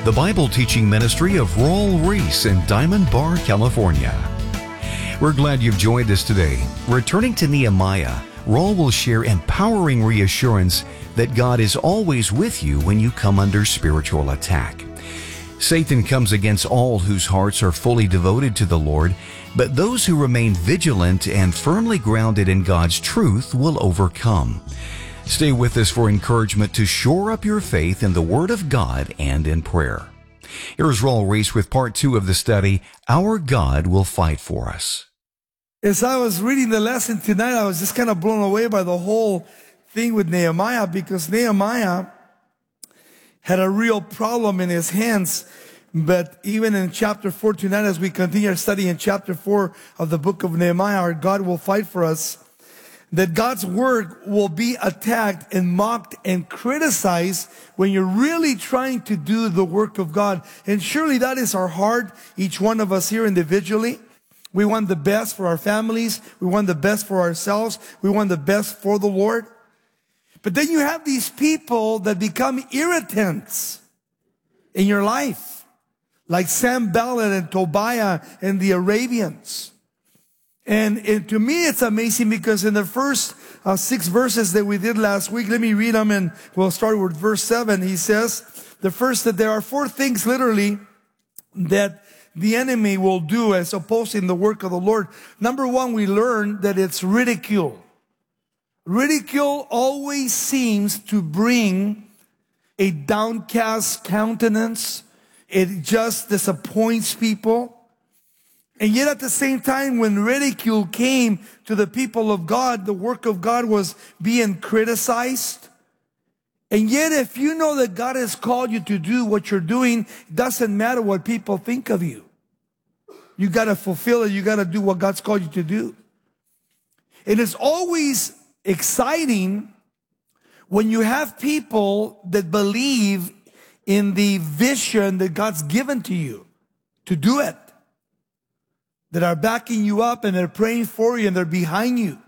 the Bible teaching ministry of Raul Ries in Diamond Bar, California. We're glad you've joined us today. Returning to Nehemiah, Raul will share empowering reassurance that God is always with you when you come under spiritual attack. Satan comes against all whose hearts are fully devoted to the Lord, but those who remain vigilant and firmly grounded in God's truth will overcome. Stay with us for encouragement to shore up your faith in the Word of God and in prayer. Here's Raul Ries with part 2 of the study, Our God Will Fight For Us. As I was reading the lesson tonight, I was just kind of blown away by the whole thing with Nehemiah, because Nehemiah had a real problem in his hands. But even in chapter 4 tonight, as we continue our study in chapter 4 of the book of Nehemiah, our God will fight for us, that God's word will be attacked and mocked and criticized when you're really trying to do the work of God. And surely that is our heart, each one of us here individually. We want the best for our families. We want the best for ourselves. We want the best for the Lord. But then you have these people that become irritants in your life, like Sanballat and Tobiah and the Arabians. And to me, it's amazing because in the first 6 verses that we did last week, let me read them, and we'll start with verse 7. He says, the first, that there are 4 things literally that the enemy will do as opposing the work of the Lord. Number 1, we learn that it's ridicule. Ridicule always seems to bring a downcast countenance. It just disappoints people. And yet at the same time, when ridicule came to the people of God, the work of God was being criticized. And yet if you know that God has called you to do what you're doing, it doesn't matter what people think of you. You got to fulfill it. You got to do what God's called you to do. And it's always exciting when you have people that believe in the vision that God's given to you to do it, that are backing you up and they're praying for you and they're behind you.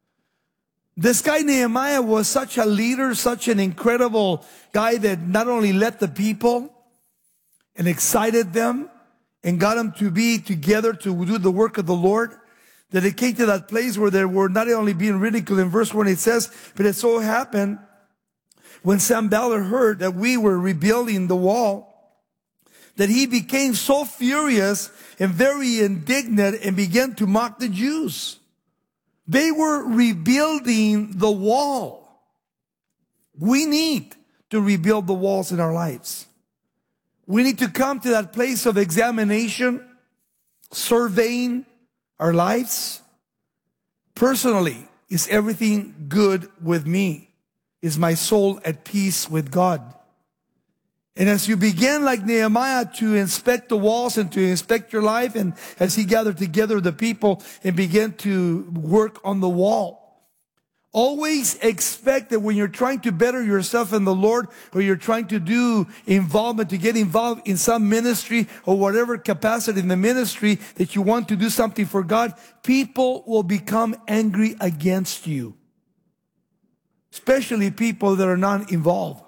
This guy Nehemiah was such a leader, such an incredible guy that not only led the people and excited them and got them to be together to do the work of the Lord, that it came to that place where they were not only being ridiculed. In verse 1 it says, but it so happened when Sanballat heard that we were rebuilding the wall, that he became so furious and very indignant and began to mock the Jews. They were rebuilding the wall. We need to rebuild the walls in our lives. We need to come to that place of examination, surveying our lives. Personally, is everything good with me? Is my soul at peace with God? And as you begin like Nehemiah to inspect the walls and to inspect your life, and as he gathered together the people and began to work on the wall, always expect that when you're trying to better yourself in the Lord, or you're trying to do involvement, to get involved in some ministry or whatever capacity in the ministry that you want to do something for God, people will become angry against you. Especially people that are not involved.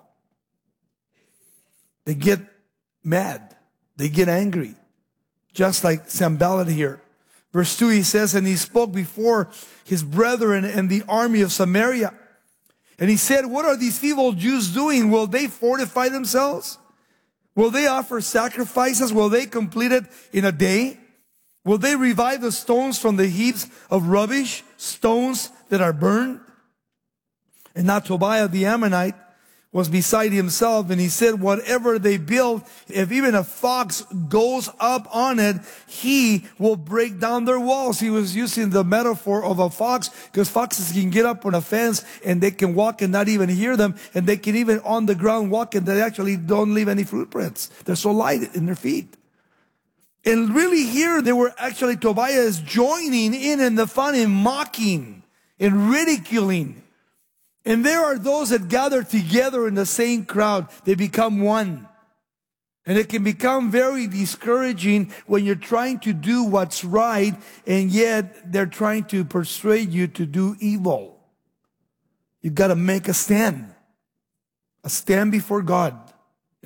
They get mad. They get angry. Just like Sanballat here. Verse 2, he says, and he spoke before his brethren and the army of Samaria. And he said, what are these evil Jews doing? Will they fortify themselves? Will they offer sacrifices? Will they complete it in a day? Will they revive the stones from the heaps of rubbish, stones that are burned? And now Tobiah the Ammonite was beside himself, and he said, whatever they build, if even a fox goes up on it, he will break down their walls. He was using the metaphor of a fox, because foxes can get up on a fence and they can walk and not even hear them, and they can even on the ground walk and they actually don't leave any footprints. They're so light in their feet. And really here they were actually, Tobiah is joining in the fun, in mocking, in ridiculing. And there are those that gather together in the same crowd. They become one. And it can become very discouraging when you're trying to do what's right, and yet they're trying to persuade you to do evil. You've got to make a stand before God.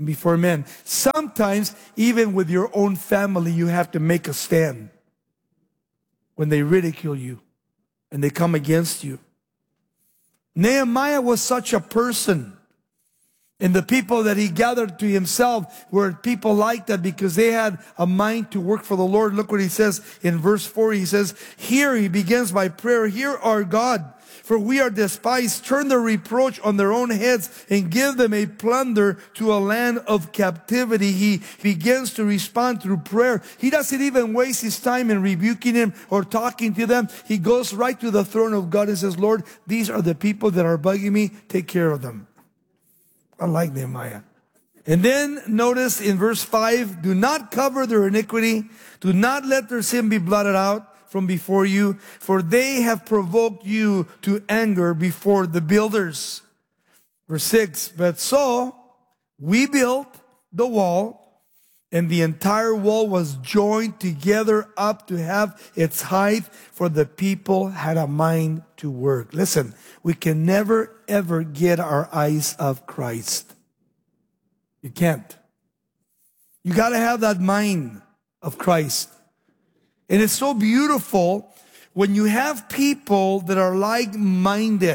and before men. Sometimes, even with your own family, you have to make a stand when they ridicule you and they come against you. Nehemiah was such a person. And the people that he gathered to himself were people like that because they had a mind to work for the Lord. Look what he says in verse 4. He says, here he begins by prayer. Hear our God, for we are despised. Turn the reproach on their own heads and give them a plunder to a land of captivity. He begins to respond through prayer. He doesn't even waste his time in rebuking him or talking to them. He goes right to the throne of God and says, Lord, these are the people that are bugging me. Take care of them. I like Nehemiah. And then notice in verse 5, do not cover their iniquity. Do not let their sin be blotted out from before you, for they have provoked you to anger before the builders. Verse 6, but so we built the wall, and the entire wall was joined together up to have its height, for the people had a mind to work. Listen, we can never, ever get our eyes off Christ. You can't. You got to have that mind of Christ. And it's so beautiful when you have people that are like-minded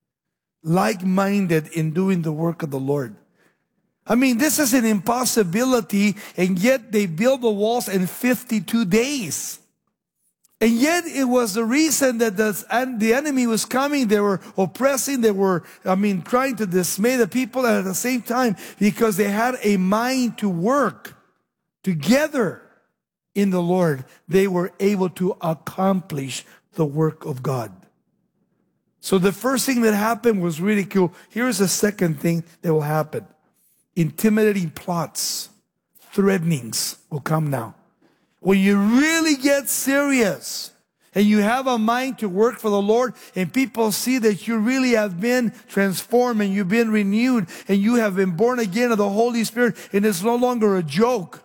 in doing the work of the Lord. I mean, this is an impossibility, and yet they built the walls in 52 days. And yet it was the reason that the enemy was coming. They were oppressing. They were, trying to dismay the people, and at the same time, because they had a mind to work together in the Lord, they were able to accomplish the work of God. So the first thing that happened was ridicule. Here's the second thing that will happen. Intimidating plots, threatenings will come now. When you really get serious and you have a mind to work for the Lord, and people see that you really have been transformed and you've been renewed and you have been born again of the Holy Spirit, and it's no longer a joke.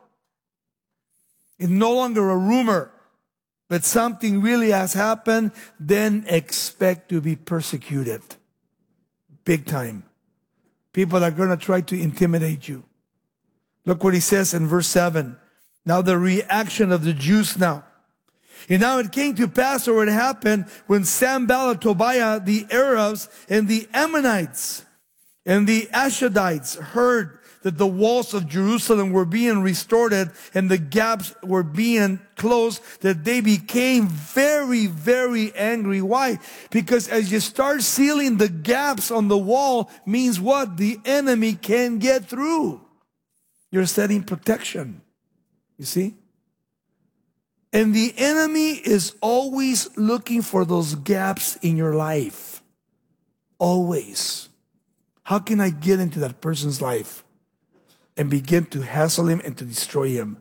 It's no longer a rumor, but something really has happened, then expect to be persecuted. Big time. People are going to try to intimidate you. Look what he says in verse 7. Now the reaction of the Jews now. And now it came to pass, or it happened, when Sanballat, Tobiah, the Arabs, and the Ammonites, and the Ashdodites heard that the walls of Jerusalem were being restored and the gaps were being closed, that they became very, very angry. Why? Because as you start sealing the gaps on the wall, means what? The enemy can't get through. You're setting protection. You see? And the enemy is always looking for those gaps in your life. Always. How can I get into that person's life and begin to hassle him and to destroy him?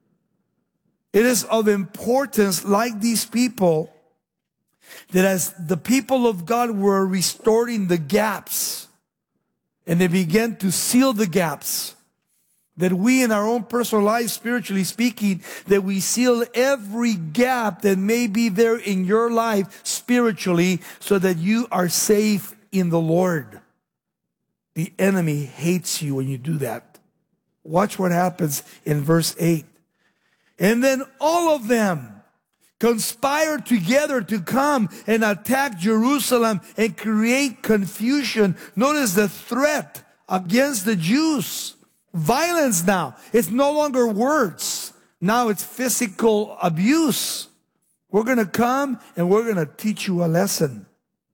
It is of importance, like these people, that as the people of God were restoring the gaps and they began to seal the gaps, that we in our own personal lives, spiritually speaking, that we seal every gap that may be there in your life spiritually, so that you are safe in the Lord. The enemy hates you when you do that. Watch what happens in verse 8. And then all of them conspired together to come and attack Jerusalem and create confusion. Notice the threat against the Jews. Violence now. It's no longer words. Now it's physical abuse. We're going to come and we're going to teach you a lesson.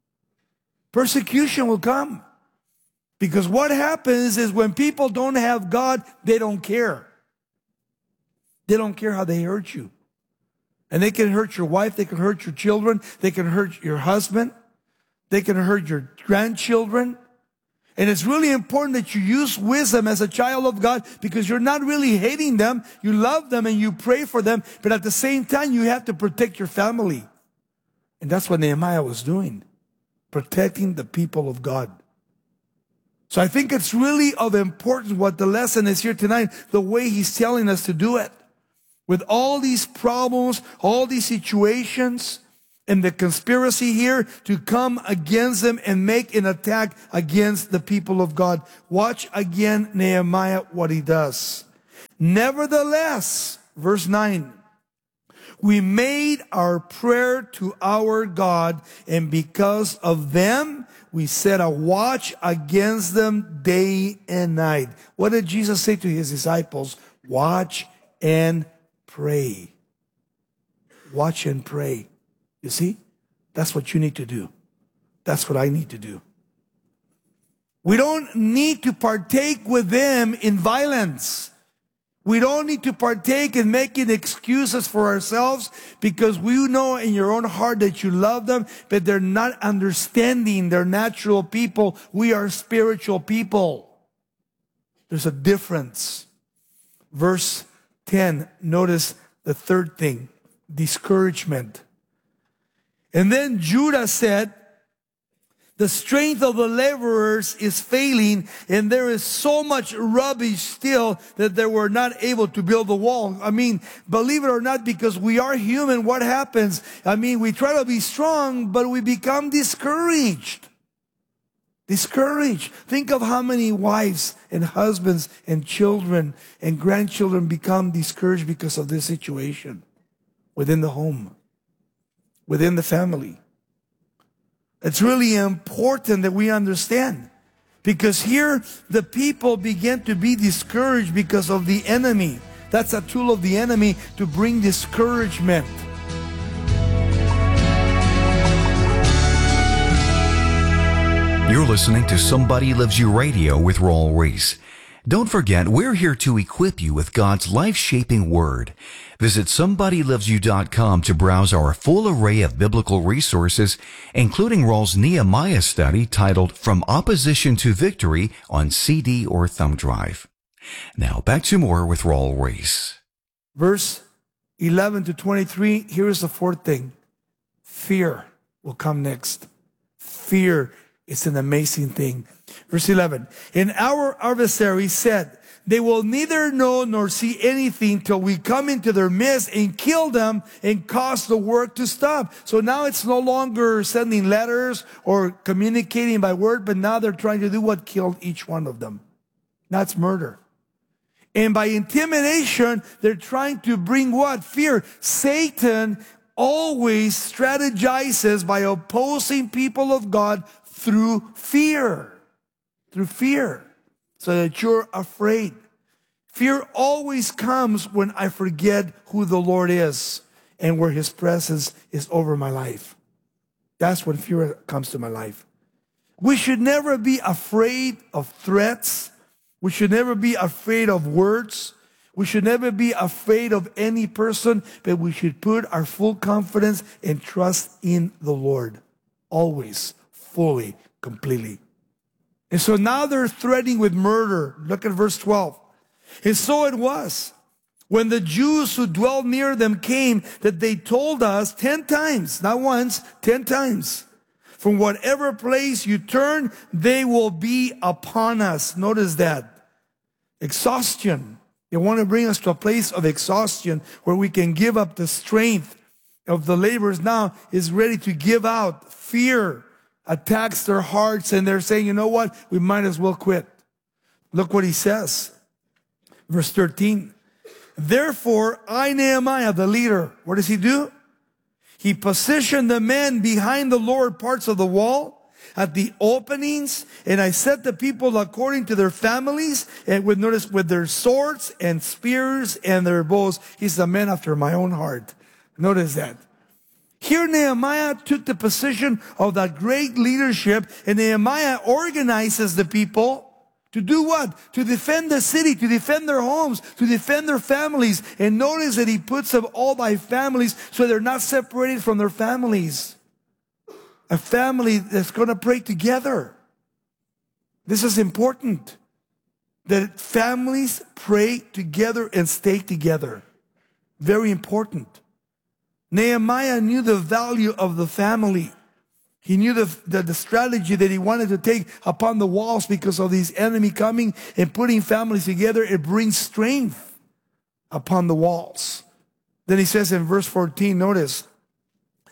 Persecution will come. Because what happens is when people don't have God, they don't care. They don't care how they hurt you. And they can hurt your wife, they can hurt your children, they can hurt your husband, they can hurt your grandchildren. And it's really important that you use wisdom as a child of God, because you're not really hating them. You love them and you pray for them. But at the same time, you have to protect your family. And that's what Nehemiah was doing. Protecting the people of God. So I think it's really of importance what the lesson is here tonight, the way he's telling us to do it. With all these problems, all these situations, and the conspiracy here to come against them and make an attack against the people of God. Watch again Nehemiah, what he does. Nevertheless, verse 9, we made our prayer to our God, and because of them, we set a watch against them day and night. What did Jesus say to his disciples? Watch and pray. Watch and pray. You see? That's what you need to do. That's what I need to do. We don't need to partake with them in violence. We don't need to partake in making excuses for ourselves, because we know in your own heart that you love them, but they're not understanding. They're natural people. We are spiritual people. There's a difference. Verse 10, notice the third thing, discouragement. And then Judah said, the strength of the laborers is failing, and there is so much rubbish still that they were not able to build the wall. I mean, believe it or not, because we are human, what happens? I mean, we try to be strong, but we become discouraged. Discouraged. Think of how many wives and husbands and children and grandchildren become discouraged because of this situation within the home, within the family. It's really important that we understand, because here the people began to be discouraged because of the enemy. That's a tool of the enemy to bring discouragement. You're listening to Somebody Loves You Radio with Raul Ries. Don't forget, we're here to equip you with God's life-shaping Word. Visit somebodylovesyou.com to browse our full array of biblical resources, including Raul's Nehemiah study titled From Opposition to Victory on CD or thumb drive. Now back to more with Raul Ries. Verse 11 to 23, here is the fourth thing. Fear will come next. Fear is an amazing thing. Verse 11, and our adversary said, they will neither know nor see anything till we come into their midst and kill them and cause the work to stop. So now it's no longer sending letters or communicating by word, but now they're trying to do what killed each one of them. That's murder. And by intimidation, they're trying to bring what? Fear. Satan always strategizes by opposing people of God through fear. Through fear, so that you're afraid. Fear always comes when I forget who the Lord is and where His presence is over my life. That's when fear comes to my life. We should never be afraid of threats. We should never be afraid of words. We should never be afraid of any person, but we should put our full confidence and trust in the Lord. Always, fully, completely. And so now they're threatening with murder. Look at verse 12. And so it was, when the Jews who dwelled near them came, that they told us 10 times, not once, 10 times, from whatever place you turn, they will be upon us. Notice that. Exhaustion. They want to bring us to a place of exhaustion where we can give up the strength of the laborers. Now is ready to give out. Fear attacks their hearts, and they're saying, you know what? We might as well quit. Look what he says. Verse 13. Therefore, I, Nehemiah, the leader, what does he do? He positioned the men behind the lower parts of the wall at the openings, and I set the people according to their families, and notice with their swords and spears and their bows. He's a man after my own heart. Notice that. Here Nehemiah took the position of that great leadership, and Nehemiah organizes the people to do what? To defend the city, to defend their homes, to defend their families. And notice that he puts them all by families so they're not separated from their families. A family that's going to pray together. This is important, that families pray together and stay together. Very important. Nehemiah knew the value of the family. He knew the strategy that he wanted to take upon the walls because of these enemy coming and putting families together. It brings strength upon the walls. Then he says in verse 14, notice,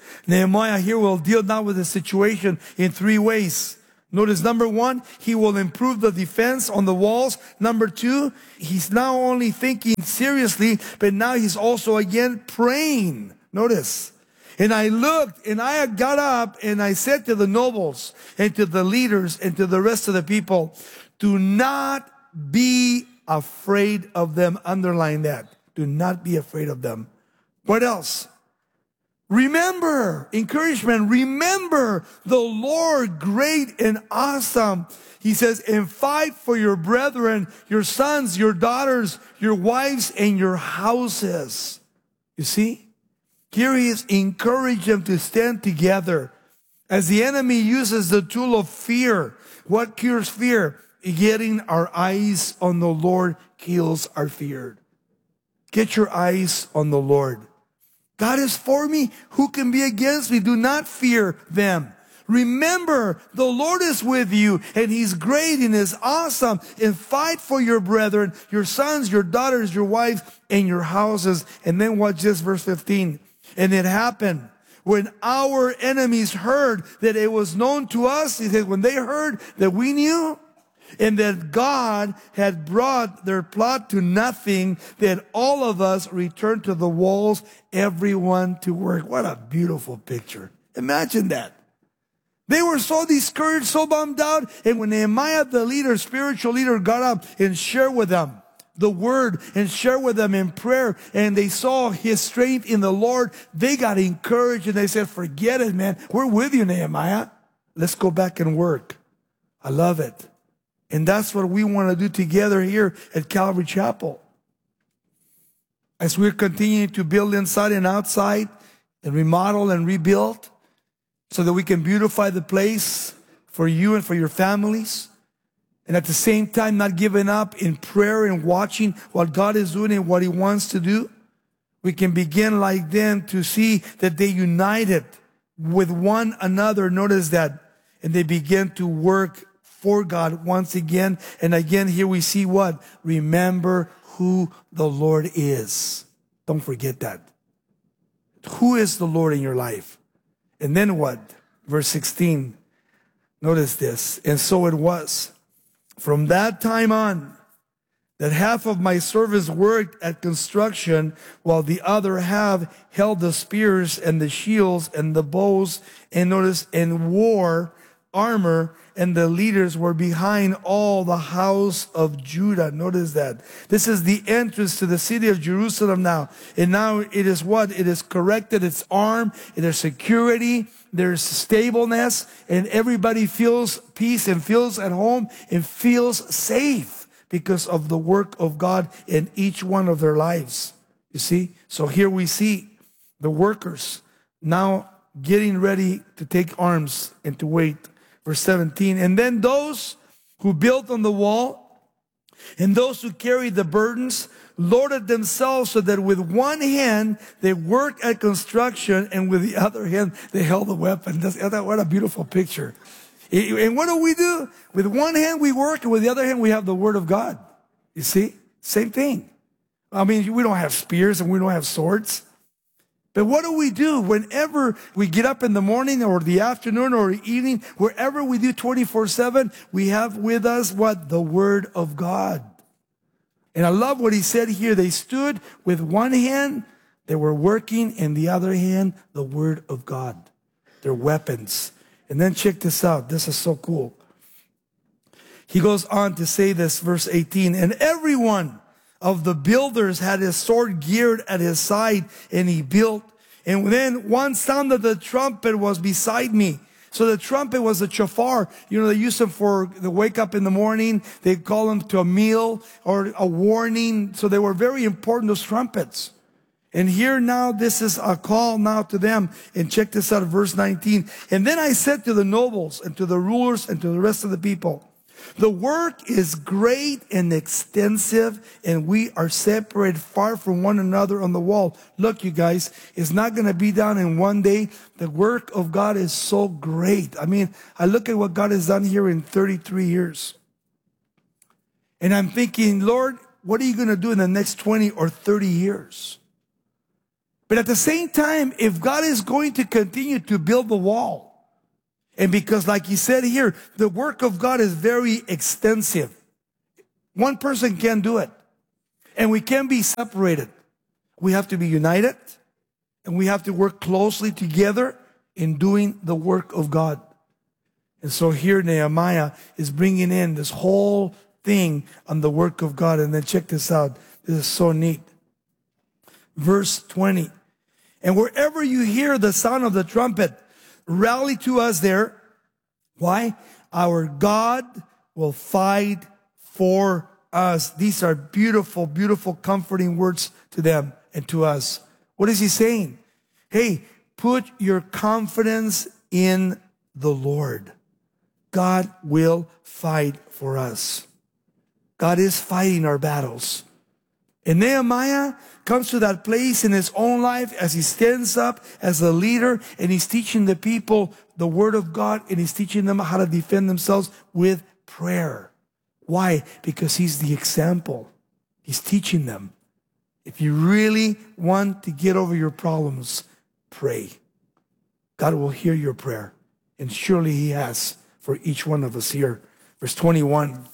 Nehemiah here will deal now with the situation in three ways. Notice, number one, he will improve the defense on the walls. Number two, he's now only thinking seriously, but now he's also again praying. Notice. And I looked and I got up and I said to the nobles and to the leaders and to the rest of the people, do not be afraid of them. Underline that. Do not be afraid of them. What else? Remember, encouragement, remember the Lord great and awesome. He says, and fight for your brethren, your sons, your daughters, your wives, and your houses. You see? Here he is encouraging them to stand together. As the enemy uses the tool of fear. What cures fear? Getting our eyes on the Lord kills our fear. Get your eyes on the Lord. God is for me. Who can be against me? Do not fear them. Remember, the Lord is with you, and He's great and is awesome. And fight for your brethren, your sons, your daughters, your wives, and your houses. And then watch this, verse 15. And it happened when our enemies heard that it was known to us. He said, when they heard that we knew, and that God had brought their plot to nothing, that all of us returned to the walls, everyone to work. What a beautiful picture. Imagine that. They were so discouraged, so bummed out. And when Nehemiah, the leader, spiritual leader, got up and shared with them the word and shared with them in prayer, and they saw his strength in the Lord, they got encouraged and they said, forget it, man. We're with you, Nehemiah. Let's go back and work. I love it. And that's what we want to do together here at Calvary Chapel. As we're continuing to build inside and outside and remodel and rebuild so that we can beautify the place for you and for your families. And at the same time, not giving up in prayer and watching what God is doing and what He wants to do. We can begin like them to see that they united with one another. Notice that. And they begin to work for God once again. And again, here we see what? Remember who the Lord is. Don't forget that. Who is the Lord in your life? And then what? Verse 16. Notice this. And so it was from that time on that half of my servants worked at construction while the other half held the spears and the shields and the bows, and notice, and wore armor, and the leaders were behind all the house of Judah. Notice that. This is the entrance to the city of Jerusalem now. And now it is what? It is corrected. It's armed. There's security. There's stableness. And everybody feels peace and feels at home and feels safe because of the work of God in each one of their lives. You see? So here we see the workers now getting ready to take arms and to wait. Verse 17, and then those who built on the wall and those who carried the burdens loaded themselves so that with one hand they worked at construction and with the other hand they held the weapon. What a beautiful picture. And what do? With one hand we work, and with the other hand we have the Word of God. You see? Same thing. I mean, we don't have spears and we don't have swords. But what do? Whenever we get up in the morning or the afternoon or the evening, wherever we do 24/7, we have with us what? The Word of God. And I love what he said here. They stood with one hand, they were working, and the other hand, the Word of God. Their weapons. And then check this out. This is so cool. He goes on to say this, verse 18, and everyone of the builders had his sword geared at his side, and he built. And then one sounded the trumpet was beside me. So the trumpet was a shofar. You know, they use them for the wake up in the morning. They call them to a meal or a warning. So they were very important, those trumpets. And here now, this is a call now to them. And check this out, verse 19. And then I said to the nobles and to the rulers and to the rest of the people, the work is great and extensive, and we are separated far from one another on the wall. Look, you guys, it's not going to be done in one day. The work of God is so great. I mean, I look at what God has done here in 33 years. And I'm thinking, Lord, what are you going to do in the next 20 or 30 years? But at the same time, if God is going to continue to build the wall, and because like he said here, the work of God is very extensive. One person can't do it. And we can't be separated. We have to be united, and we have to work closely together in doing the work of God. And so here Nehemiah is bringing in this whole thing on the work of God. And then check this out. This is so neat. Verse 20. And wherever you hear the sound of the trumpet, rally to us there. Why? Our God will fight for us. These are beautiful, beautiful, comforting words to them and to us. What is he saying? Hey, put your confidence in the Lord. God will fight for us. God is fighting our battles. And Nehemiah comes to that place in his own life as he stands up as a leader, and he's teaching the people the word of God, and he's teaching them how to defend themselves with prayer. Why? Because he's the example. He's teaching them. If you really want to get over your problems, pray. God will hear your prayer, and surely he has for each one of us here. Verse 21.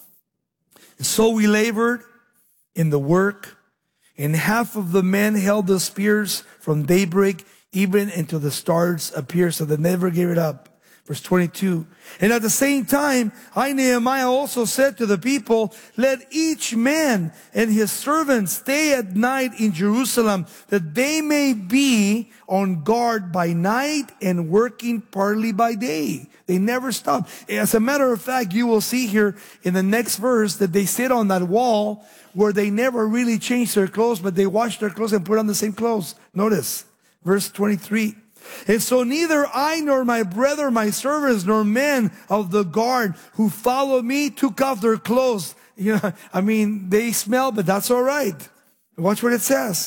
And so we labored in the work, and half of the men held the spears from daybreak even until the stars appeared, so they never gave it up. Verse 22. And at the same time, I, Nehemiah, also said to the people, let each man and his servant stay at night in Jerusalem, that they may be on guard by night and working partly by day. They never stop. As a matter of fact, you will see here in the next verse that they sit on that wall where they never really changed their clothes, but they washed their clothes and put on the same clothes. Notice, verse 23. And so neither I nor my brethren, my servants, nor men of the guard who followed me took off their clothes. You know, I mean, they smell, but that's all right. Watch what it says.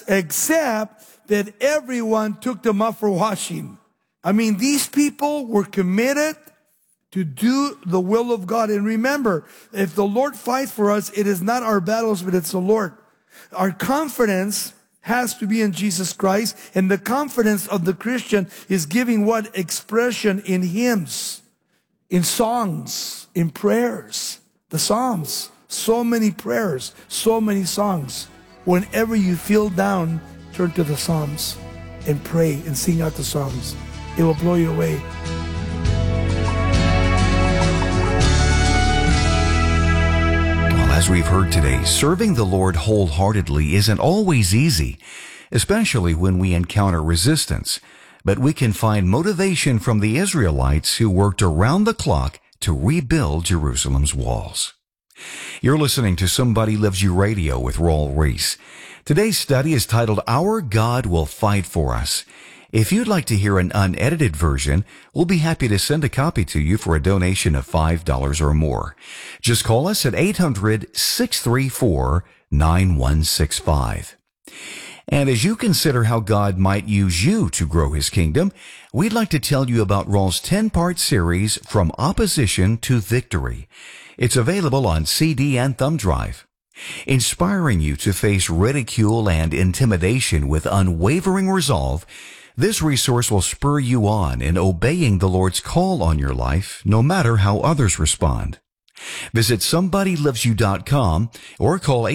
Except that everyone took them up for washing. I mean, these people were committed to do the will of God. And remember, if the Lord fights for us, it is not our battles, but it's the Lord. Our confidence has to be in Jesus Christ. And the confidence of the Christian is giving what? Expression in hymns, in songs, in prayers, the Psalms. So many prayers, so many songs. Whenever you feel down, turn to the Psalms and pray and sing out the Psalms. It will blow you away. As we've heard today, serving the Lord wholeheartedly isn't always easy, especially when we encounter resistance. But we can find motivation from the Israelites who worked around the clock to rebuild Jerusalem's walls. You're listening to Somebody Loves You Radio with Raul Ries. Today's study is titled, Our God Will Fight for Us. If you'd like to hear an unedited version, we'll be happy to send a copy to you for a donation of $5 or more. Just call us at 800-634-9165. And as you consider how God might use you to grow his kingdom, we'd like to tell you about Raul's 10-part series, From Opposition to Victory. It's available on CD and thumb drive. Inspiring you to face ridicule and intimidation with unwavering resolve, this resource will spur you on in obeying the Lord's call on your life, no matter how others respond. Visit SomebodyLovesYou.com or call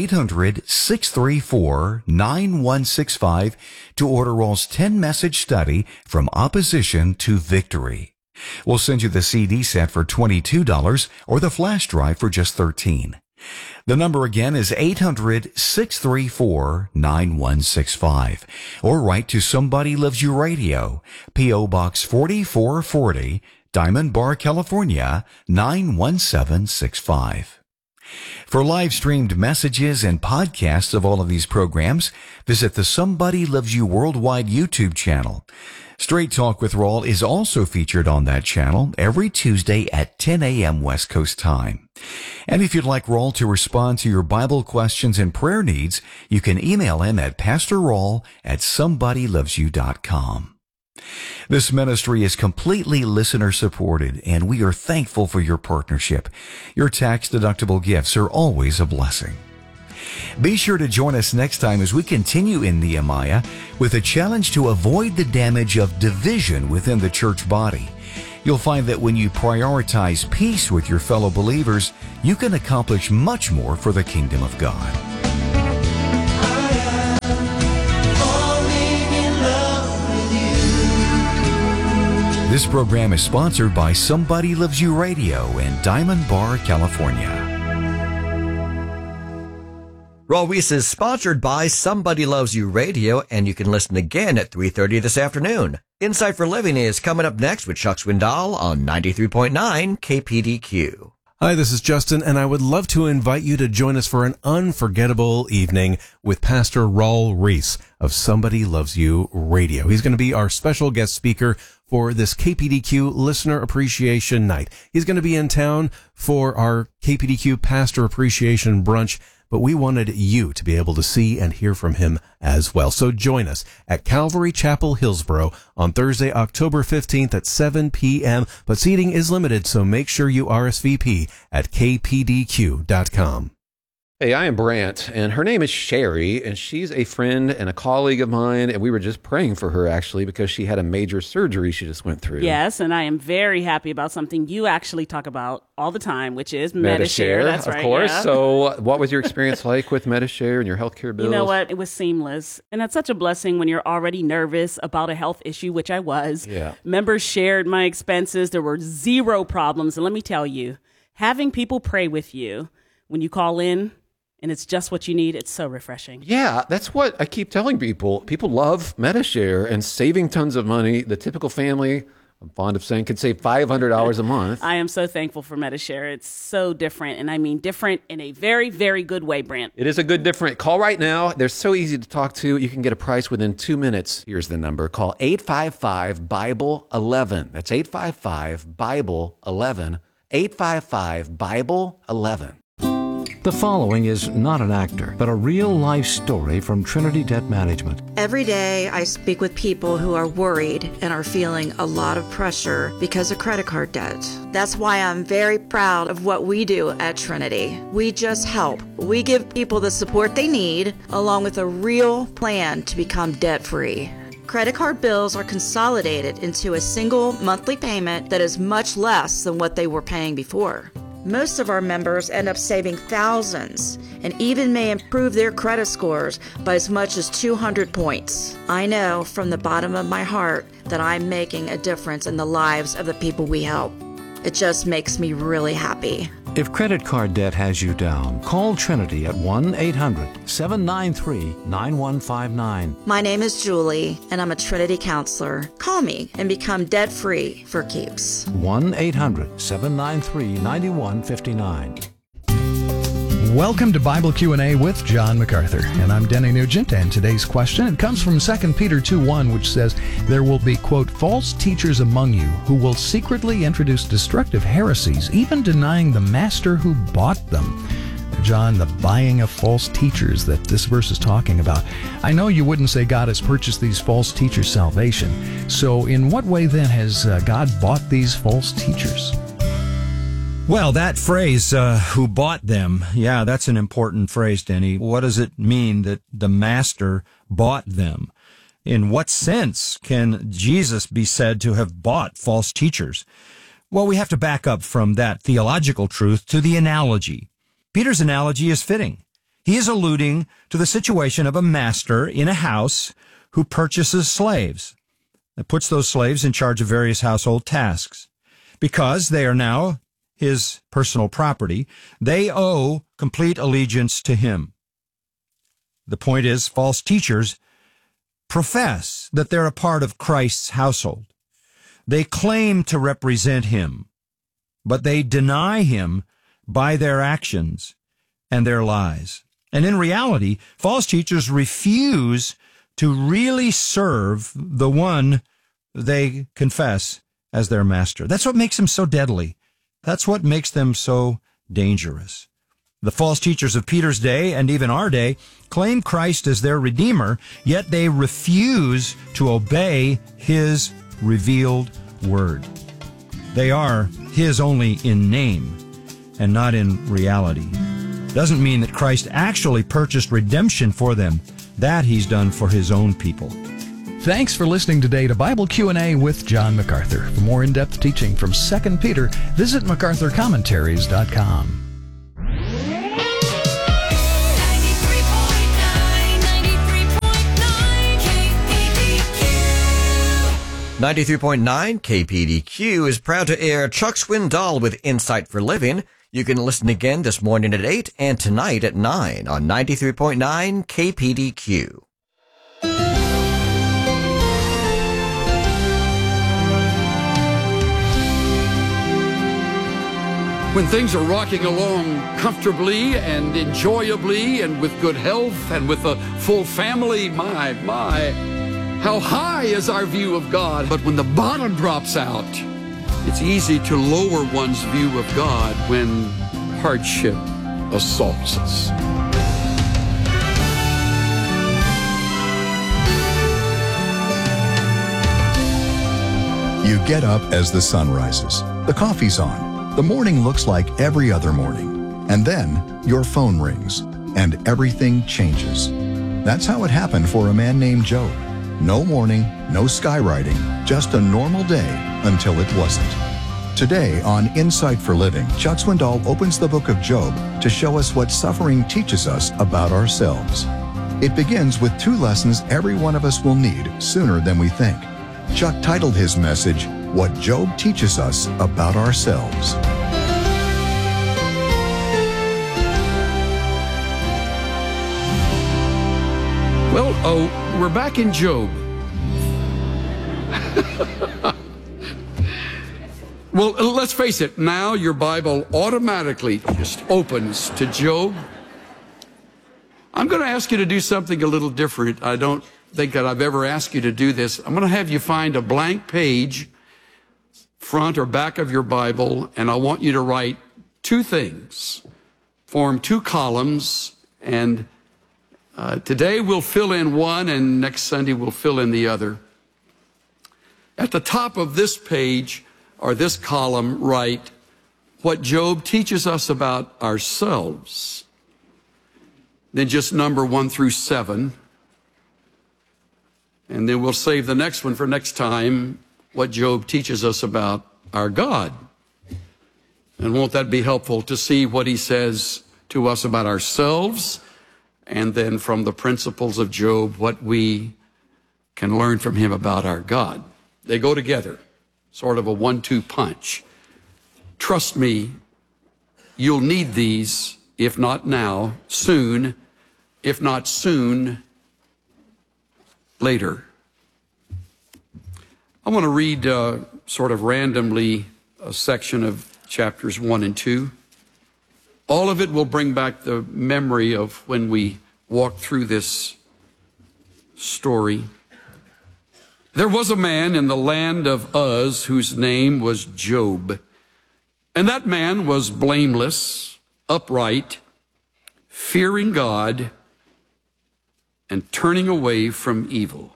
800-634-9165 to order Raul's 10-message study, From Opposition to Victory. We'll send you the CD set for $22 or the flash drive for just $13. The number again is 800-634-9165. Or write to Somebody Loves You Radio, P.O. Box 4440, Diamond Bar, California, 91765. For live-streamed messages and podcasts of all of these programs, visit the Somebody Loves You Worldwide YouTube channel. Straight Talk with Raul is also featured on that channel every Tuesday at 10 a.m. West Coast time. And if you'd like Raul to respond to your Bible questions and prayer needs, you can email him at pastorraul@somebodylovesyou.com. This ministry is completely listener-supported, and we are thankful for your partnership. Your tax-deductible gifts are always a blessing. Be sure to join us next time as we continue in Nehemiah with a challenge to avoid the damage of division within the church body. You'll find that when you prioritize peace with your fellow believers, you can accomplish much more for the kingdom of God. This program is sponsored by Somebody Loves You Radio in Diamond Bar, California. Raul Ries is sponsored by Somebody Loves You Radio, and you can listen again at 3:30 this afternoon. Insight for Living is coming up next with Chuck Swindoll on 93.9 KPDQ. Hi, this is Justin, and I would love to invite you to join us for an unforgettable evening with Pastor Raul Ries of Somebody Loves You Radio. He's going to be our special guest speaker for this KPDQ Listener Appreciation Night. He's going to be in town for our KPDQ Pastor Appreciation Brunch, but we wanted you to be able to see and hear from him as well. So join us at Calvary Chapel, Hillsboro on Thursday, October 15th at 7 p.m. But seating is limited, so make sure you RSVP at kpdq.com. Hey, I am Brant, and her name is Sherry, and she's a friend and a colleague of mine, and we were just praying for her, actually, because she had a major surgery she just went through. Yes, and I am very happy about something you actually talk about all the time, which is Medi-Share. That's right, of course. Yeah. So what was your experience like with Medi-Share and your healthcare bills? You know what? It was seamless, and that's such a blessing when you're already nervous about a health issue, which I was. Yeah. Members shared my expenses. There were zero problems, and let me tell you, having people pray with you when you call in, and it's just what you need, it's so refreshing. Yeah, that's what I keep telling people. People love Medi-Share and saving tons of money. The typical family, I'm fond of saying, could save $500 a month. I am so thankful for Medi-Share. It's so different, and I mean different in a very, very good way, Brant. It is a good different. Call right now. They're so easy to talk to. You can get a price within 2 minutes. Here's the number. Call 855-BIBLE-11. That's 855-BIBLE-11. 855-BIBLE-11. The following is not an actor, but a real-life story from Trinity Debt Management. Every day I speak with people who are worried and are feeling a lot of pressure because of credit card debt. That's why I'm very proud of what we do at Trinity. We just help. We give people the support they need, along with a real plan to become debt-free. Credit card bills are consolidated into a single monthly payment that is much less than what they were paying before. Most of our members end up saving thousands and even may improve their credit scores by as much as 200 points. I know from the bottom of my heart that I'm making a difference in the lives of the people we help. It just makes me really happy. If credit card debt has you down, call Trinity at 1-800-793-9159. My name is Julie, and I'm a Trinity counselor. Call me and become debt-free for keeps. 1-800-793-9159. Welcome to Bible Q&A with John MacArthur, and I'm Denny Nugent, and today's question, it comes from 2 Peter 2:1, which says, there will be, quote, false teachers among you who will secretly introduce destructive heresies, even denying the master who bought them. John, the buying of false teachers that this verse is talking about. I know you wouldn't say God has purchased these false teachers' salvation. So in what way then has God bought these false teachers? Well, that phrase, who bought them, yeah, that's an important phrase, Denny. What does it mean that the master bought them? In what sense can Jesus be said to have bought false teachers? Well, we have to back up from that theological truth to the analogy. Peter's analogy is fitting. He is alluding to the situation of a master in a house who purchases slaves, that puts those slaves in charge of various household tasks. Because they are now his personal property, they owe complete allegiance to him. The point is, false teachers profess that they're a part of Christ's household. They claim to represent him, but they deny him by their actions and their lies. And in reality, false teachers refuse to really serve the one they confess as their master. That's what makes them so deadly. That's what makes them so dangerous. The false teachers of Peter's day and even our day claim Christ as their Redeemer, yet they refuse to obey his revealed word. They are his only in name and not in reality. doesn't mean that Christ actually purchased redemption for them. That he's done for his own people. Thanks for listening today to Bible Q&A with John MacArthur. For more in-depth teaching from 2 Peter, visit MacArthurCommentaries.com. .9 KPDQ is proud to air Chuck Swindoll with Insight for Living. You can listen again this morning at 8 and tonight at 9 on 93.9 KPDQ. When things are rocking along comfortably and enjoyably and with good health and with a full family, my, how high is our view of God? But when the bottom drops out, it's easy to lower one's view of God when hardship assaults us. You get up as the sun rises. The coffee's on. The morning looks like every other morning. And then your phone rings and everything changes. That's how it happened for a man named Job. No morning, no skywriting, just a normal day until it wasn't. Today on Insight for Living, Chuck Swindoll opens the book of Job to show us what suffering teaches us about ourselves. It begins with 2 lessons every one of us will need sooner than we think. Chuck titled his message, What Job Teaches Us About Ourselves. Well, we're back in Job. Well, let's face it, now your Bible automatically just opens to Job. I'm going to ask you to do something a little different. I don't think that I've ever asked you to do this. I'm going to have you find a blank page, front or back of your Bible, and I want you to write 2 things, form 2 columns, and today we'll fill in one, and next Sunday we'll fill in the other. At the top of this page, or this column, write what Job teaches us about ourselves. Then just number 1 through 7. And then we'll save the next one for next time, what Job teaches us about our God. And won't that be helpful to see what he says to us about ourselves, and then from the principles of Job, what we can learn from him about our God. They go together, sort of a 1-2 punch. Trust me, you'll need these, if not now, soon, if not soon, later. I want to read sort of randomly a section of chapters 1 and 2. All of it will bring back the memory of when we walked through this story. There was a man in the land of Uz whose name was Job. And that man was blameless, upright, fearing God, and turning away from evil.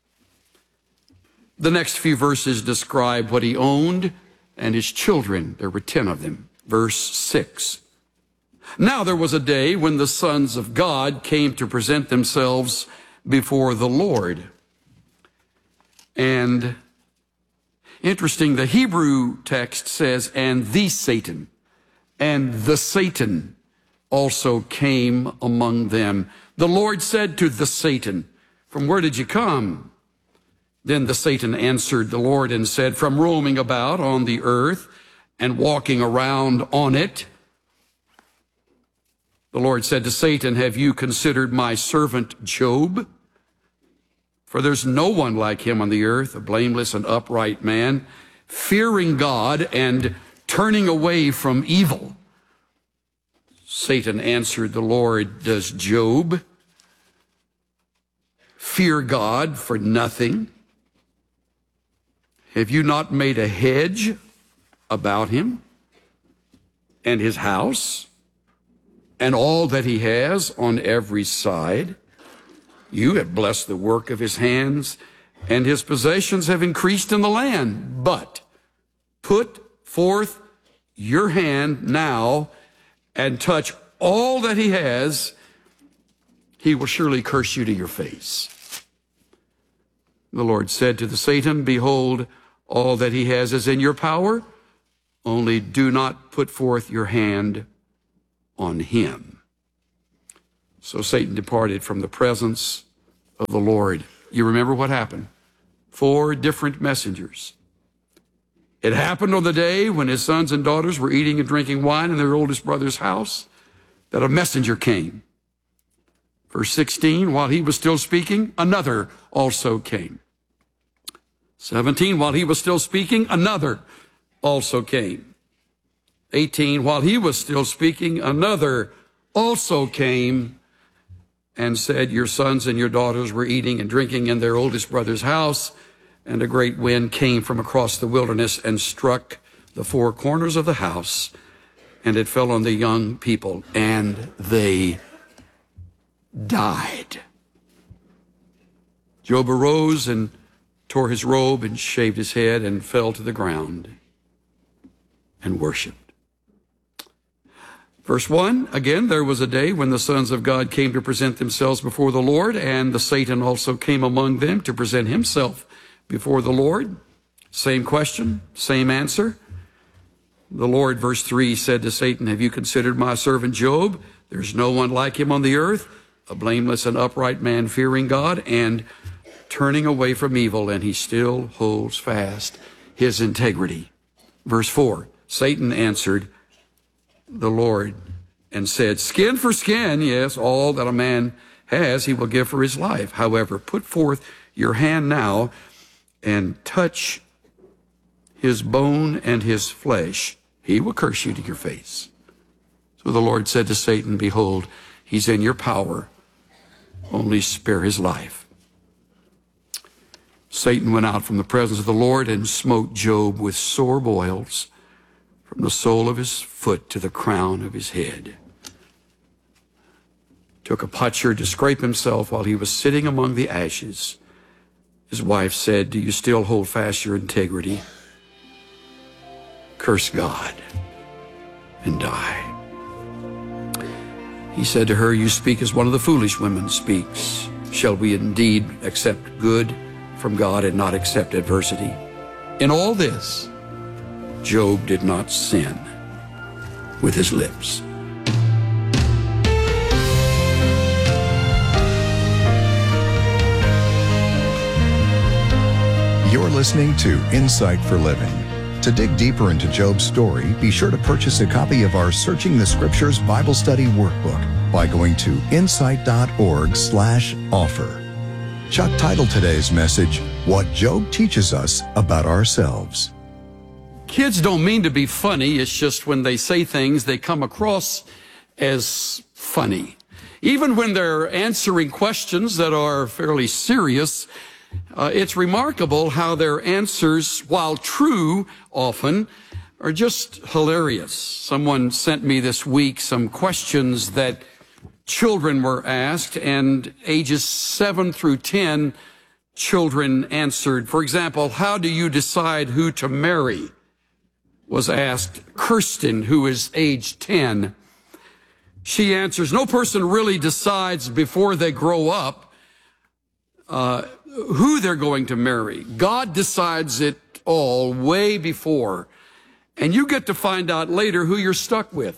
The next few verses describe what he owned and his children. There were 10 of them. Verse 6. Now there was a day when the sons of God came to present themselves before the Lord. And interesting, the Hebrew text says, and the Satan also came among them. The Lord said to the Satan, from where did you come? Then the Satan answered the Lord and said, from roaming about on the earth and walking around on it. The Lord said to Satan, have you considered my servant Job? For there's no one like him on the earth, a blameless and upright man, fearing God and turning away from evil. Satan answered the Lord, does Job fear God for nothing? Have you not made a hedge about him and his house and all that he has on every side? You have blessed the work of his hands, and his possessions have increased in the land. But put forth your hand now and touch all that he has, he will surely curse you to your face. The Lord said to the Satan, behold, all that he has is in your power, only do not put forth your hand on him. So Satan departed from the presence of the Lord. You remember what happened? 4 different messengers. It happened on the day when his sons and daughters were eating and drinking wine in their oldest brother's house that a messenger came. Verse 16, while he was still speaking, another also came. 17, while he was still speaking, another also came. 18, while he was still speaking, another also came and said, your sons and your daughters were eating and drinking in their oldest brother's house, and a great wind came from across the wilderness and struck the 4 corners of the house, and it fell on the young people, and they died. Job arose and tore his robe and shaved his head and fell to the ground and worshiped. Verse 1, again, there was a day when the sons of God came to present themselves before the Lord, and the Satan also came among them to present himself before the Lord. Same question, same answer. The Lord, verse 3, said to Satan, have you considered my servant Job? There's no one like him on the earth, a blameless and upright man, fearing God and turning away from evil, and he still holds fast his integrity. Verse 4, Satan answered the Lord and said, skin for skin, yes, all that a man has he will give for his life. However, put forth your hand now and touch his bone and his flesh. He will curse you to your face. So the Lord said to Satan, behold, he's in your power. Only spare his life. Satan went out from the presence of the Lord and smote Job with sore boils from the sole of his foot to the crown of his head. Took a potsherd to scrape himself while he was sitting among the ashes. His wife said, do you still hold fast your integrity? Curse God and die. He said to her, you speak as one of the foolish women speaks. Shall we indeed accept good from God and not accept adversity? In all this, Job did not sin with his lips. You're listening to Insight for Living. To dig deeper into Job's story, be sure to purchase a copy of our Searching the Scriptures Bible Study Workbook by going to insight.org/offer. Chuck titled today's message, What Job Teaches Us About Ourselves. Kids don't mean to be funny. It's just when they say things, they come across as funny. Even when they're answering questions that are fairly serious, it's remarkable how their answers, while true often, are just hilarious. Someone sent me this week some questions that children were asked, and ages 7 through 10 children answered. For example, how do you decide who to marry? Was asked Kirsten, who is age 10. She answers, no person really decides before they grow up who they're going to marry. God decides it all way before, and you get to find out later who you're stuck with.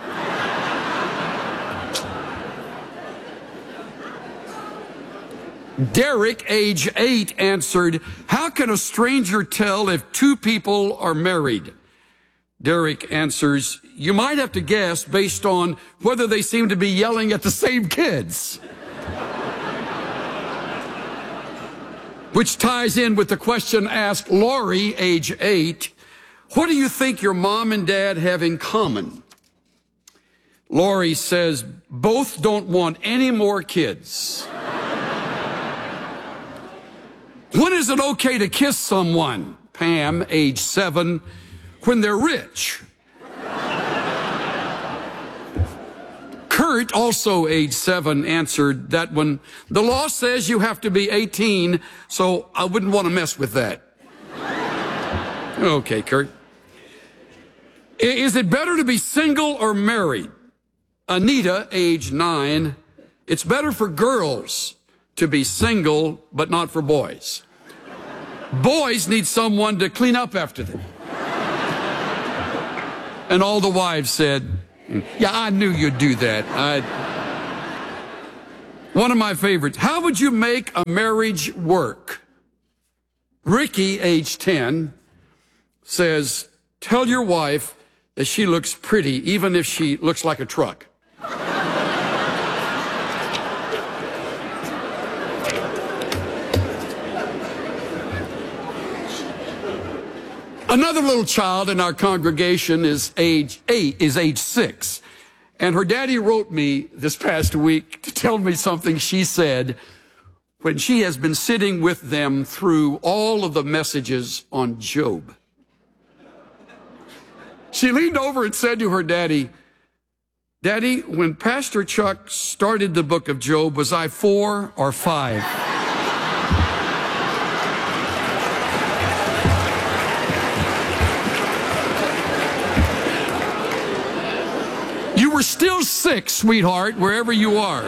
Derek, age 8, answered, how can a stranger tell if 2 people are married? Derek answers, you might have to guess based on whether they seem to be yelling at the same kids. Which ties in with the question asked Lori, age 8, what do you think your mom and dad have in common? Lori says, both don't want any more kids. When is it okay to kiss someone? Pam, age 7, when they're rich. Kurt, also age 7, answered that one. The law says you have to be 18, so I wouldn't want to mess with that. Okay, Kurt. Is it better to be single or married? Anita, age 9, it's better for girls to be single, but not for boys. Boys need someone to clean up after them. And all the wives said, yeah, I knew you'd do that. One of my favorites. How would you make a marriage work? Ricky, age 10, says, tell your wife that she looks pretty, even if she looks like a truck. Another little child in our congregation is age 6. And her daddy wrote me this past week to tell me something she said when she has been sitting with them through all of the messages on Job. She leaned over and said to her daddy, Daddy, when Pastor Chuck started the book of Job, was I 4 or 5? You were still 6, sweetheart, wherever you are.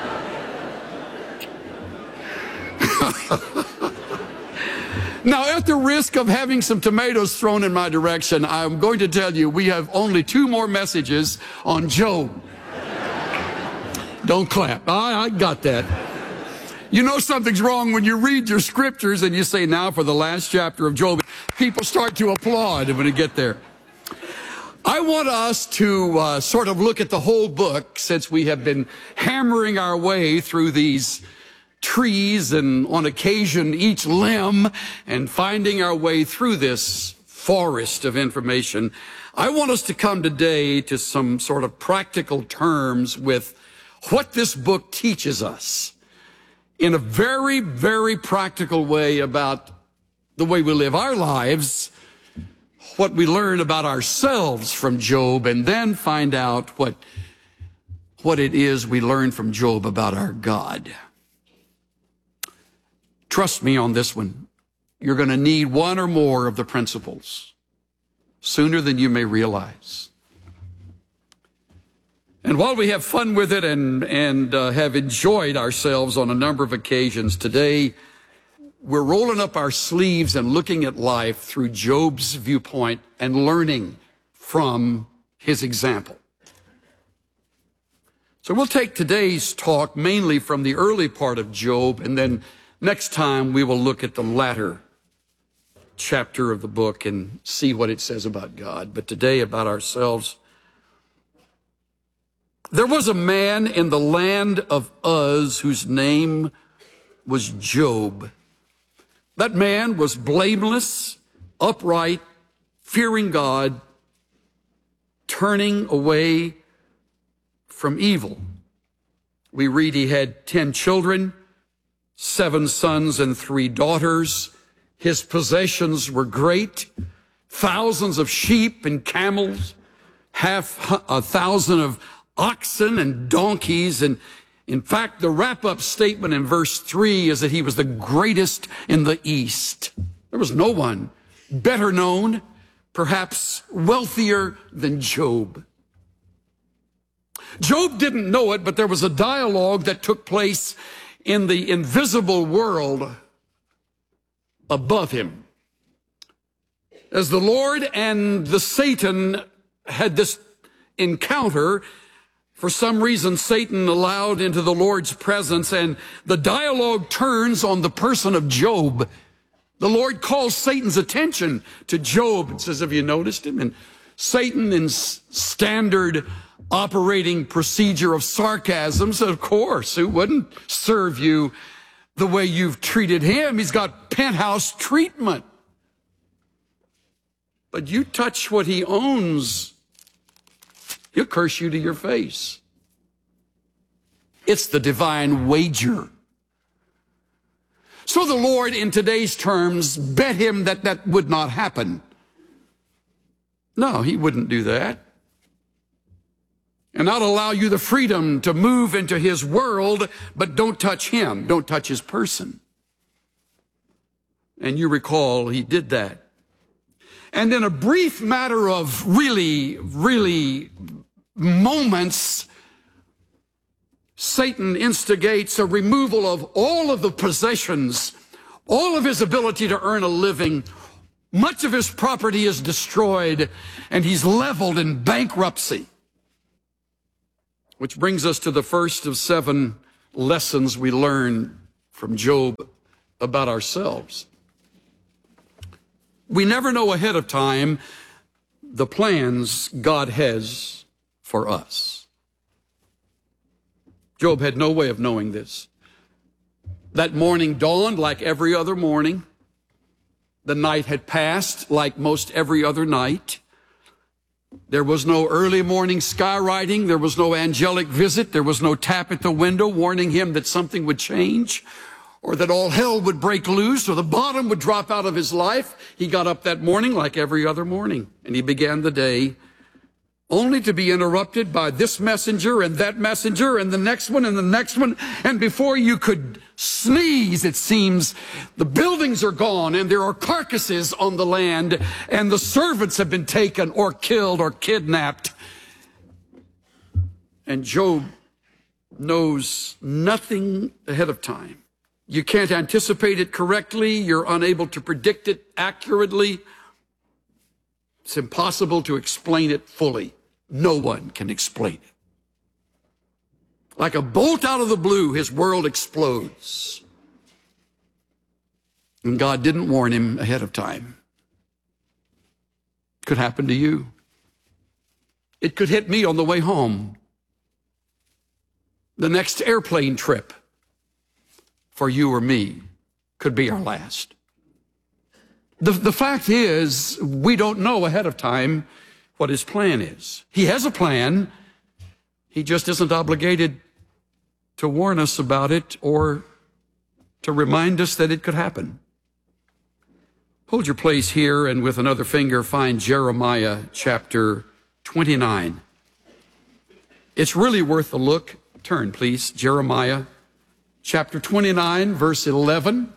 Now, at the risk of having some tomatoes thrown in my direction, I'm going to tell you we have only 2 more messages on Job. Don't clap. I got that. You know something's wrong when you read your scriptures and you say, now for the last chapter of Job. People start to applaud when you get there. I want us to sort of look at the whole book, since we have been hammering our way through these trees and on occasion each limb and finding our way through this forest of information. I want us to come today to some sort of practical terms with what this book teaches us in a very, very practical way about the way we live our lives, what we learn about ourselves from Job, and then find out what it is we learn from Job about our God. Trust me on this one. You're going to need one or more of the principles sooner than you may realize. And while we have fun with it and have enjoyed ourselves on a number of occasions today, we're rolling up our sleeves and looking at life through Job's viewpoint and learning from his example. So we'll take today's talk mainly from the early part of Job, and then next time we will look at the latter chapter of the book and see what it says about God. But today about ourselves. There was a man in the land of Uz whose name was Job. That man was blameless, upright, fearing God, turning away from evil. We read he had 10 children, 7 sons and 3 daughters. His possessions were great, thousands of sheep and camels, 1,000 of oxen and donkeys. And in fact, the wrap-up statement in verse 3 is that he was the greatest in the East. There was no one better known, perhaps wealthier than Job. Job didn't know it, but there was a dialogue that took place in the invisible world above him. As the Lord and the Satan had this encounter, for some reason, Satan allowed into the Lord's presence, and the dialogue turns on the person of Job. The Lord calls Satan's attention to Job and says, have you noticed him? And Satan, in standard operating procedure of sarcasm, said, of course, who wouldn't serve you the way you've treated him? He's got penthouse treatment. But you touch what he owns, he'll curse you to your face. It's the divine wager. So the Lord, in today's terms, bet him that that would not happen. No, he wouldn't do that. And not allow you the freedom to move into his world, but don't touch him. Don't touch his person. And you recall he did that. And in a brief matter of really moments, Satan instigates a removal of all of the possessions, all of his ability to earn a living. Much of his property is destroyed, and he's leveled in bankruptcy. Which brings us to the first of 7 lessons we learn from Job about ourselves. We never know ahead of time the plans God has for us. Job had no way of knowing this. That morning dawned like every other morning. The night had passed like most every other night. There was no early morning skywriting. There was no angelic visit. There was no tap at the window warning him that something would change or that all hell would break loose or the bottom would drop out of his life. He got up that morning like every other morning, and he began the day only to be interrupted by this messenger and that messenger and the next one and the next one. And before you could sneeze, it seems, the buildings are gone and there are carcasses on the land and the servants have been taken or killed or kidnapped. And Job knows nothing ahead of time. You can't anticipate it correctly. You're unable to predict it accurately. It's impossible to explain it fully. No one can explain it. Like a bolt out of the blue, his world explodes. And God didn't warn him ahead of time. It could happen to you. It could hit me on the way home. The next airplane trip for you or me could be our last. The fact is, we don't know ahead of time what his plan is. He has a plan. He just isn't obligated to warn us about it or to remind us that it could happen. Hold your place here and with another finger find Jeremiah chapter 29. It's really worth a look. Turn, please. Jeremiah chapter 29, verse 11.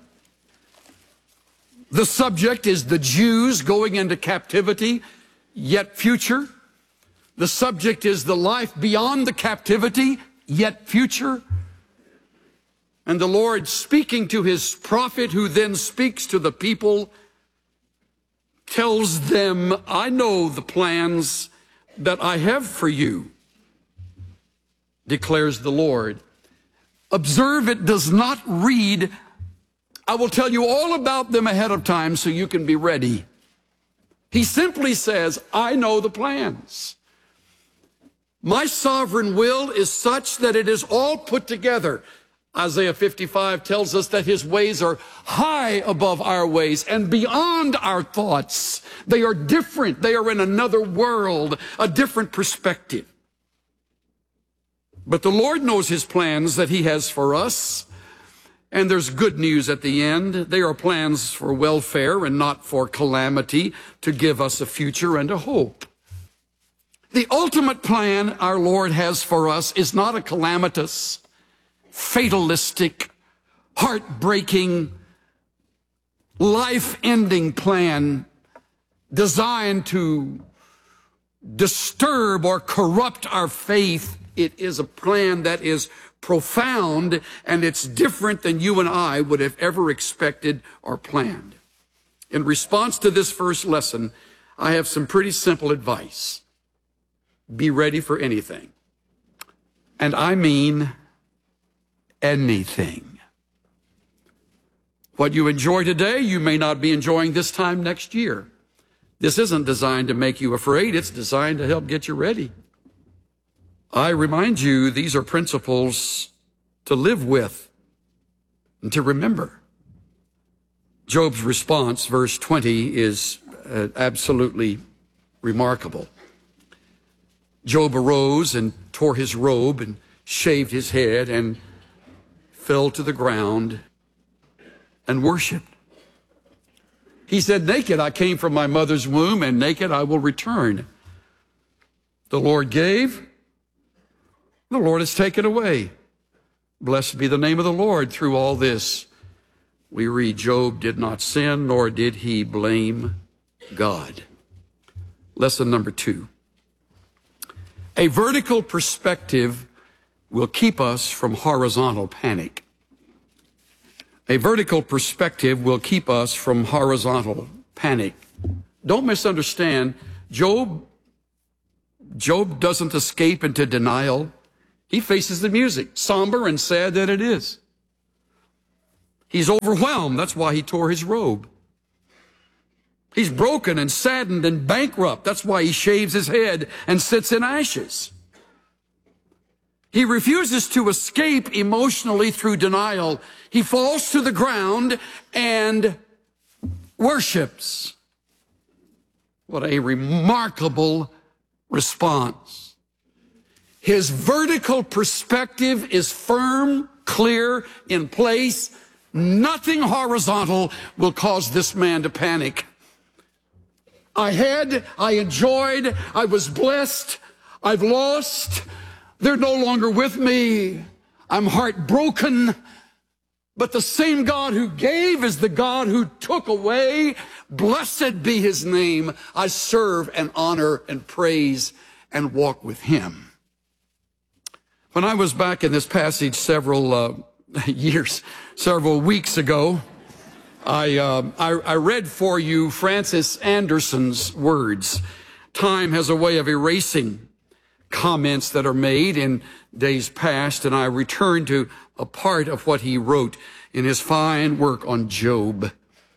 The subject is the Jews going into captivity, yet future. The subject is the life beyond the captivity, yet future. And the Lord speaking to his prophet, who then speaks to the people, tells them, I know the plans that I have for you, declares the Lord. Observe, it does not read, I will tell you all about them ahead of time so you can be ready. He simply says, I know the plans. My sovereign will is such that it is all put together. Isaiah 55 tells us that his ways are high above our ways and beyond our thoughts. They are different. They are in another world, a different perspective. But the Lord knows his plans that he has for us. And there's good news at the end. They are plans for welfare and not for calamity, to give us a future and a hope. The ultimate plan our Lord has for us is not a calamitous, fatalistic, heartbreaking, life-ending plan designed to disturb or corrupt our faith. It is a plan that is profound, and it's different than you and I would have ever expected or planned. In response to this first lesson, I have some pretty simple advice. Be ready for anything. And I mean anything. What you enjoy today, you may not be enjoying this time next year. This isn't designed to make you afraid. It's designed to help get you ready. I remind you, these are principles to live with and to remember. Job's response, verse 20, is absolutely remarkable. Job arose and tore his robe and shaved his head and fell to the ground and worshiped. He said, naked I came from my mother's womb, and naked I will return. The Lord gave, the Lord has taken away. Blessed be the name of the Lord. Through all this, we read, Job did not sin, nor did he blame God. Lesson number 2. A vertical perspective will keep us from horizontal panic. A vertical perspective will keep us from horizontal panic. Don't misunderstand. Job doesn't escape into denial. He faces the music, somber and sad that it is. He's overwhelmed. That's why he tore his robe. He's broken and saddened and bankrupt. That's why he shaves his head and sits in ashes. He refuses to escape emotionally through denial. He falls to the ground and worships. What a remarkable response. His vertical perspective is firm, clear, in place. Nothing horizontal will cause this man to panic. I enjoyed, I was blessed, I've lost, they're no longer with me, I'm heartbroken, but the same God who gave is the God who took away. Blessed be his name. I serve and honor and praise and walk with him. When I was back in this passage several weeks ago, I read for you Francis Anderson's words. Time has a way of erasing comments that are made in days past, and I returned to a part of what he wrote in his fine work on Job.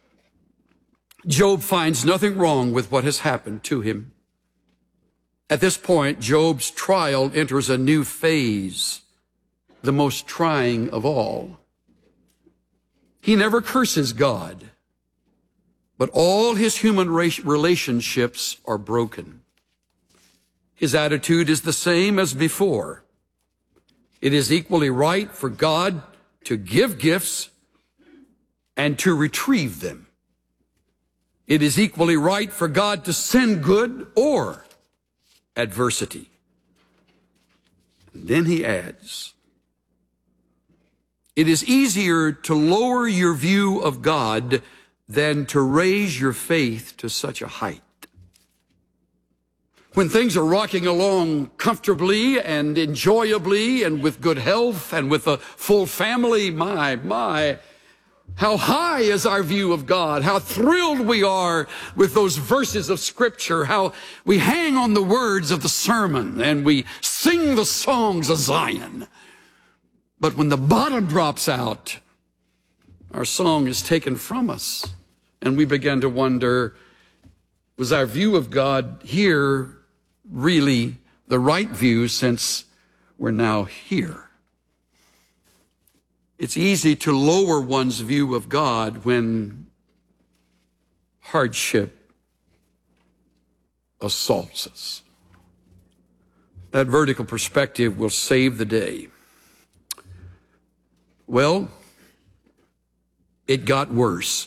Job finds nothing wrong with what has happened to him. At this point, Job's trial enters a new phase, the most trying of all. He never curses God, but all his human relationships are broken. His attitude is the same as before. It is equally right for God to give gifts and to retrieve them. It is equally right for God to send good or adversity. And then he adds, it is easier to lower your view of God than to raise your faith to such a height. When things are rocking along comfortably and enjoyably and with good health and with a full family, my, how high is our view of God? How thrilled we are with those verses of Scripture, how we hang on the words of the sermon and we sing the songs of Zion. But when the bottom drops out, our song is taken from us and we begin to wonder, was our view of God here really the right view since we're now here? It's easy to lower one's view of God when hardship assaults us. That vertical perspective will save the day. Well, it got worse.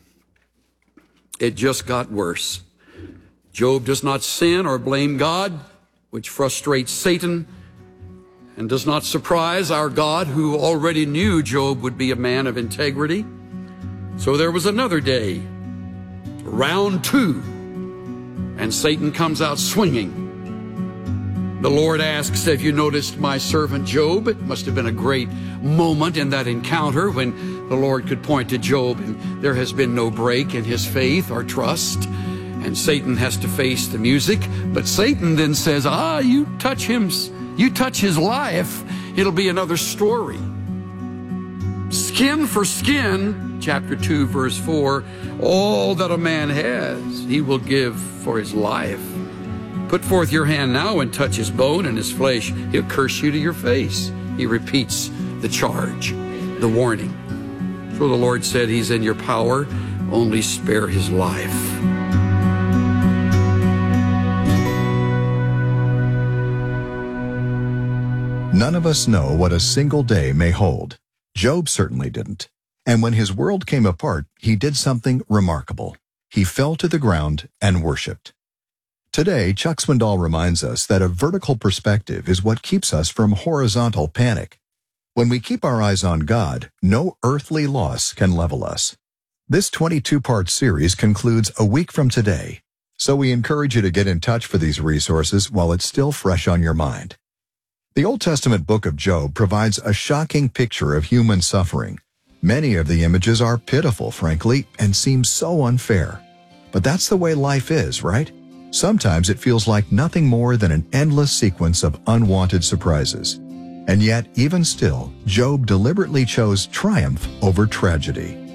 It just got worse. Job does not sin or blame God, which frustrates Satan, and does not surprise our God, who already knew Job would be a man of integrity. So there was another day, round 2, and Satan comes out swinging. The Lord asks, have you noticed my servant Job? It must have been a great moment in that encounter when the Lord could point to Job and there has been no break in his faith or trust. And Satan has to face the music. But Satan then says, you touch his life, it'll be another story. Skin for skin, chapter 2, verse 4, all that a man has, he will give for his life. Put forth your hand now and touch his bone and his flesh. He'll curse you to your face. He repeats the charge, the warning. So the Lord said, he's in your power, only spare his life. None of us know what a single day may hold. Job certainly didn't. And when his world came apart, he did something remarkable. He fell to the ground and worshiped. Today, Chuck Swindoll reminds us that a vertical perspective is what keeps us from horizontal panic. When we keep our eyes on God, no earthly loss can level us. This 22-part series concludes a week from today, so we encourage you to get in touch for these resources while it's still fresh on your mind. The Old Testament book of Job provides a shocking picture of human suffering. Many of the images are pitiful, frankly, and seem so unfair. But that's the way life is, right? Sometimes it feels like nothing more than an endless sequence of unwanted surprises. And yet, even still, Job deliberately chose triumph over tragedy.